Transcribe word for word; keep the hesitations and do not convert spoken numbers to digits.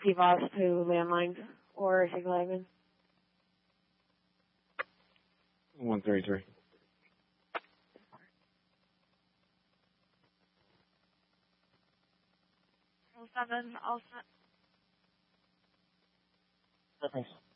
P V O S to landline or Siglagen. one thirty-three. oh seven, all set. Thanks.